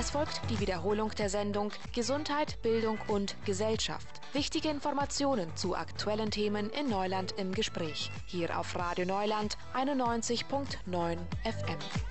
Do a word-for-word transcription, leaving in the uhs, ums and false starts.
Es folgt die Wiederholung der Sendung Gesundheit, Bildung und Gesellschaft. Wichtige Informationen zu aktuellen Themen in Neuland im Gespräch. Hier auf Radio Neuland einundneunzig Komma neun F M.